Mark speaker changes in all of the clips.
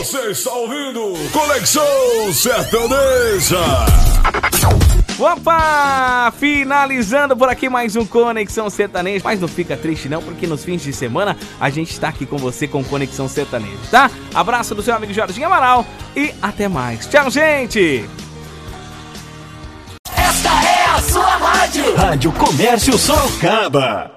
Speaker 1: Você está ouvindo Conexão Sertaneja.
Speaker 2: Opa! Finalizando por aqui mais um Conexão Sertaneja. Mas não fica triste não, porque nos fins de semana a gente está aqui com você com Conexão Sertaneja, tá? Abraço do seu amigo Jorginho Amaral e até mais. Tchau, gente!
Speaker 3: Esta é a sua rádio.
Speaker 4: Rádio Comércio Sorocaba.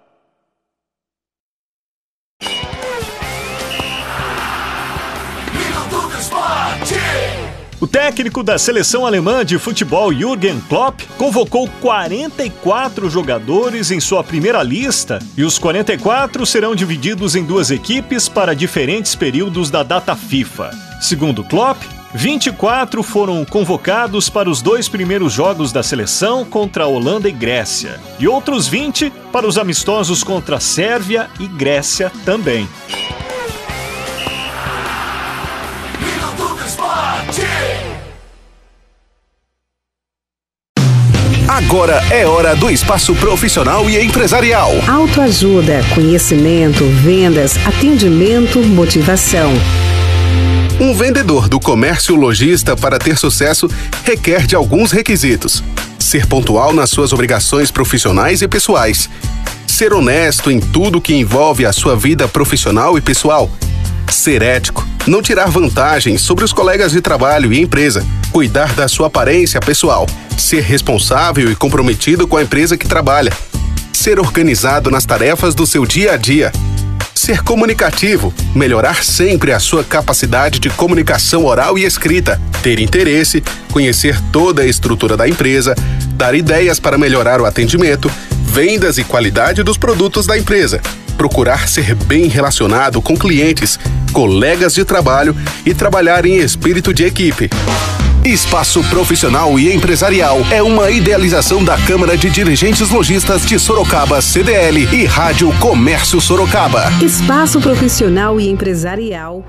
Speaker 4: O técnico da seleção alemã de futebol, Jürgen Klopp, convocou 44 jogadores em sua primeira lista e os 44 serão divididos em duas equipes para diferentes períodos da data FIFA. Segundo Klopp, 24 foram convocados para os 2 primeiros jogos da seleção contra a Holanda e Grécia, e outros 20 para os amistosos contra a Sérvia e Grécia também.
Speaker 5: Agora é hora do espaço profissional e empresarial.
Speaker 6: Autoajuda, conhecimento, vendas, atendimento, motivação.
Speaker 5: Um vendedor do comércio lojista, para ter sucesso, requer de alguns requisitos: ser pontual nas suas obrigações profissionais e pessoais, ser honesto em tudo que envolve a sua vida profissional e pessoal, ser ético, não tirar vantagem sobre os colegas de trabalho e empresa, cuidar da sua aparência pessoal, ser responsável e comprometido com a empresa que trabalha, ser organizado nas tarefas do seu dia a dia, ser comunicativo, melhorar sempre a sua capacidade de comunicação oral e escrita, ter interesse, conhecer toda a estrutura da empresa, dar ideias para melhorar o atendimento, vendas e qualidade dos produtos da empresa, procurar ser bem relacionado com clientes, colegas de trabalho e trabalhar em espírito de equipe. Espaço Profissional e Empresarial é uma idealização da Câmara de Dirigentes Lojistas de Sorocaba, CDL, e Rádio Comércio Sorocaba.
Speaker 6: Espaço Profissional e Empresarial.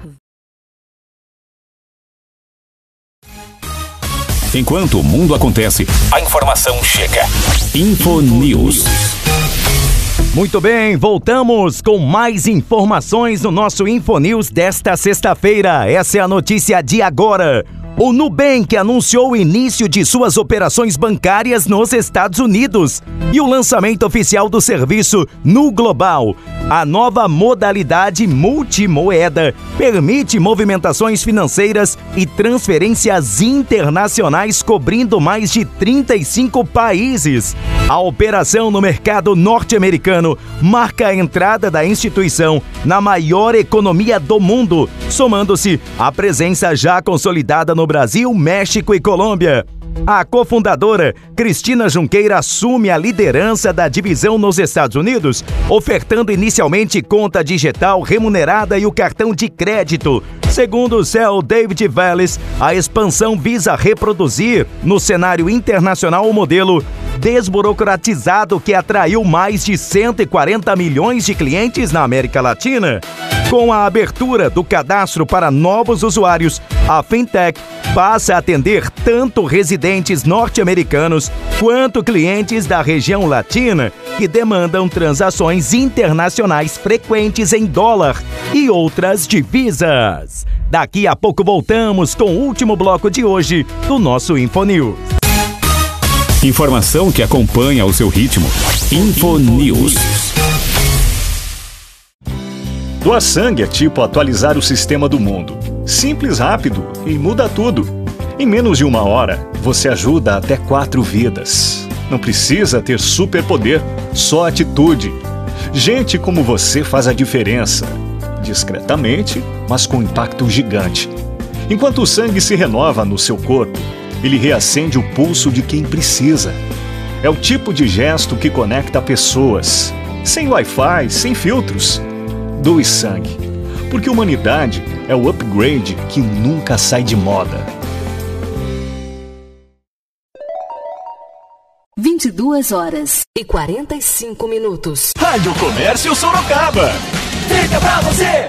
Speaker 4: Enquanto o mundo acontece, a informação chega. Infonews.
Speaker 2: Muito bem, voltamos com mais informações no nosso Infonews desta sexta-feira. Essa é a notícia de agora. O Nubank anunciou o início de suas operações bancárias nos Estados Unidos e o lançamento oficial do serviço Nu Global. A nova modalidade multimoeda permite movimentações financeiras e transferências internacionais cobrindo mais de 35 países. A operação no mercado norte-americano marca a entrada da instituição na maior economia do mundo, somando-se à presença já consolidada no Brasil, México e Colômbia. A cofundadora, Cristina Junqueira, assume a liderança da divisão nos Estados Unidos, ofertando inicialmente conta digital remunerada e o cartão de crédito. Segundo o CEO David Vélez, a expansão visa reproduzir, no cenário internacional, o modelo desburocratizado que atraiu mais de 140 milhões de clientes na América Latina. Com a abertura do cadastro para novos usuários, a fintech passa a atender tanto residentes norte-americanos quanto clientes da região latina que demandam transações internacionais frequentes em dólar e outras divisas. Daqui a pouco voltamos com o último bloco de hoje do nosso Infonews.
Speaker 4: Informação que acompanha o seu ritmo. Infonews. Doar sangue é tipo atualizar o sistema do mundo. Simples, rápido e muda tudo. Em menos de 1 hora, você ajuda até 4 vidas. Não precisa ter superpoder, só atitude. Gente como você faz a diferença. Discretamente, mas com impacto gigante. Enquanto o sangue se renova no seu corpo, ele reacende o pulso de quem precisa. É o tipo de gesto que conecta pessoas. Sem Wi-Fi, sem filtros. Doe sangue, porque humanidade é o upgrade que nunca sai de moda.
Speaker 3: 22h45.
Speaker 4: Rádio Comércio Sorocaba.
Speaker 3: Fica pra você!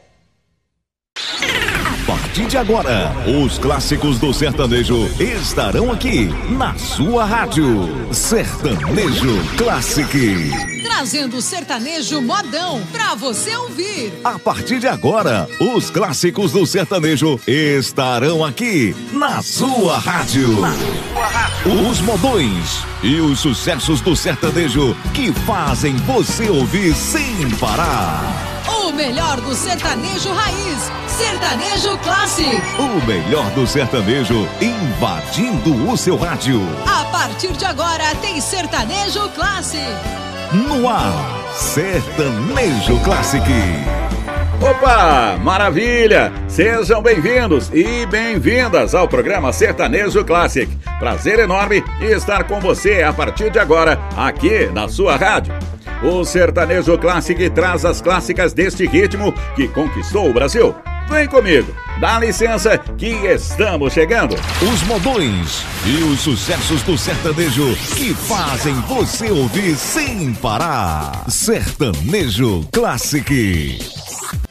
Speaker 7: A partir de agora, os clássicos do sertanejo estarão aqui na sua rádio. Sertanejo Classic.
Speaker 8: trazendo o sertanejo modão pra você ouvir.
Speaker 7: A partir de agora, os clássicos do sertanejo estarão aqui na sua rádio. Os modões e os sucessos do sertanejo que fazem você ouvir sem parar.
Speaker 8: O melhor do sertanejo raiz, Sertanejo Classic.
Speaker 7: O melhor do sertanejo invadindo o seu rádio.
Speaker 8: A partir de agora tem Sertanejo Classic.
Speaker 7: No ar, Sertanejo Classic.
Speaker 9: Opa, maravilha! Sejam bem-vindos e bem-vindas ao programa Sertanejo Classic. Prazer enorme estar com você a partir de agora, aqui na sua rádio. O Sertanejo Classic traz as clássicas deste ritmo que conquistou o Brasil. Vem comigo, dá licença que estamos chegando.
Speaker 7: Os modões e os sucessos do sertanejo que fazem você ouvir sem parar. Sertanejo Classic.